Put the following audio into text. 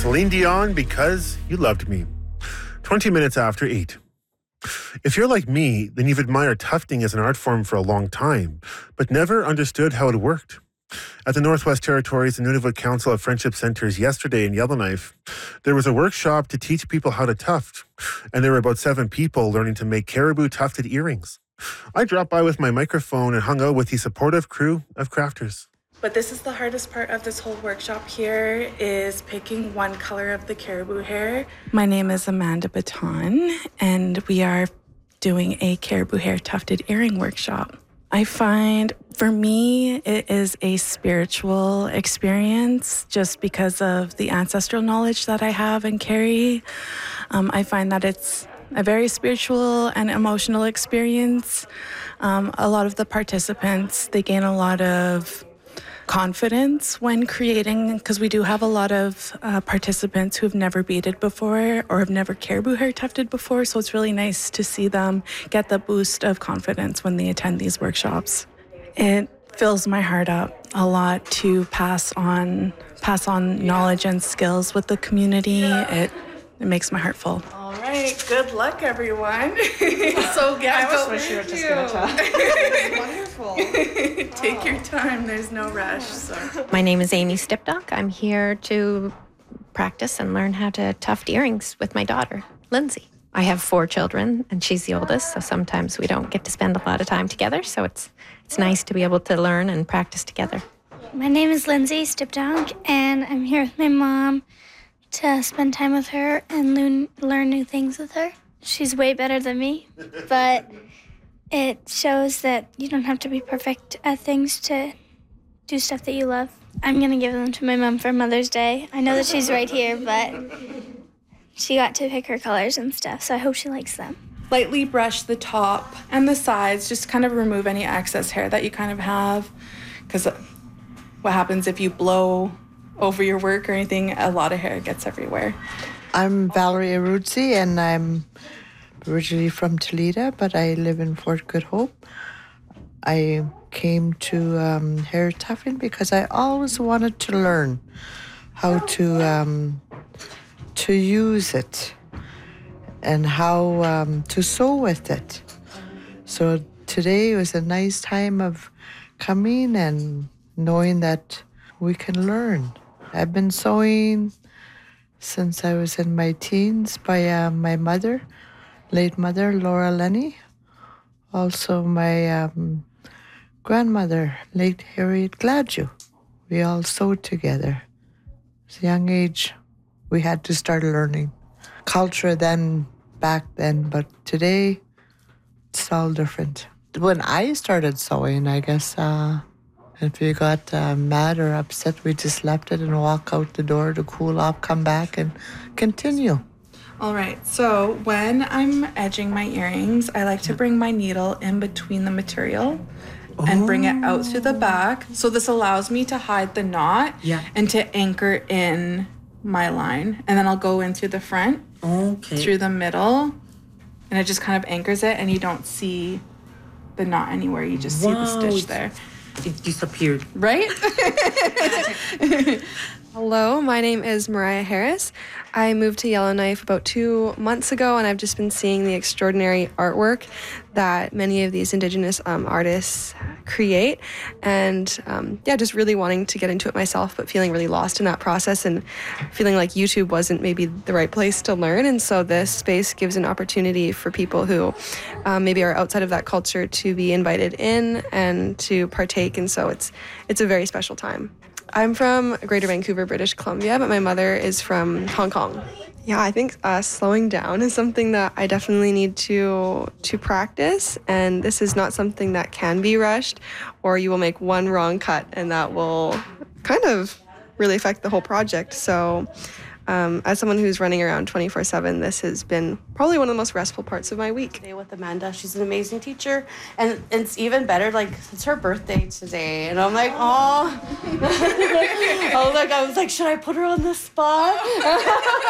Celine Dion, Because You Loved Me. 20 minutes after 8. If you're like me, then you've admired tufting as an art form for a long time, but never understood how it worked. At the Northwest Territories and Nunavut Council of Friendship Centres yesterday in Yellowknife, there was a workshop to teach people how to tuft, and there were about 7 people learning to make caribou tufted earrings. I dropped by with my microphone and hung out with the supportive crew of crafters. But this is the hardest part of this whole workshop here, is picking one color of the caribou hair. My name is Amanda Baton, and we are doing a caribou hair tufted earring workshop. I find, for me, it is a spiritual experience just because of the ancestral knowledge that I have and carry. I find that it's a very spiritual and emotional experience. A lot of the participants, they gain a lot of confidence when creating, because we do have a lot of participants who have never beaded before or have never caribou hair tufted before, so it's really nice to see them get the boost of confidence when they attend these workshops. It fills my heart up a lot to pass on knowledge and skills with the community. It makes my heart full. All right, good luck, everyone. So I just wish you were just going to tell. Wonderful. Take your time, there's no rush. So. My name is Amy Stipdock. I'm here to practice and learn how to tuft earrings with my daughter, Lindsay. I have 4 children, and she's the oldest, so sometimes we don't get to spend a lot of time together, so it's nice to be able to learn and practice together. My name is Lindsay Stipdock, and I'm here with my mom to spend time with her and learn new things with her. She's way better than me, but it shows that you don't have to be perfect at things to do stuff that you love. I'm going to give them to my mom for Mother's Day. I know that she's right here, but she got to pick her colors and stuff, so I hope she likes them. Lightly brush the top and the sides, just kind of remove any excess hair that you kind of have, because what happens if you blow over your work or anything, a lot of hair gets everywhere. I'm Valerie Aruzzi, and I'm originally from Toledo, but I live in Fort Good Hope. I came to hair tufting because I always wanted to learn how to use it and how to sew with it. So today was a nice time of coming and knowing that we can learn. I've been sewing since I was in my teens by my mother, late mother, Laura Lenny. Also my grandmother, late Harriet Gladue. We all sewed together. At a young age, we had to start learning. Culture then, back then, but today, it's all different. When I started sewing, I guess, if you got mad or upset, we just left it and walk out the door to cool off, come back and continue. All right, so when I'm edging my earrings, I like to bring my needle in between the material and bring it out through the back. So this allows me to hide the knot and to anchor in my line. And then I'll go in through the front, through the middle, and it just kind of anchors it, and you don't see the knot anywhere. You just see the stitch there. It disappeared. Right? Hello, my name is Mariah Harris. I moved to Yellowknife about 2 months ago, and I've just been seeing the extraordinary artwork that many of these Indigenous artists create, and just really wanting to get into it myself, but feeling really lost in that process and feeling like YouTube wasn't maybe the right place to learn. And so this space gives an opportunity for people who maybe are outside of that culture to be invited in and to partake, and so it's a very special time. I'm from Greater Vancouver, British Columbia, but my mother is from Hong Kong. Yeah, I think slowing down is something that I definitely need to practice, and this is not something that can be rushed, or you will make one wrong cut and that will kind of really affect the whole project. So as someone who's running around 24/7, this has been probably one of the most restful parts of my week. Today with Amanda, she's an amazing teacher, and it's even better, like, it's her birthday today, and I'm like, oh, I was like, should I put her on the spot?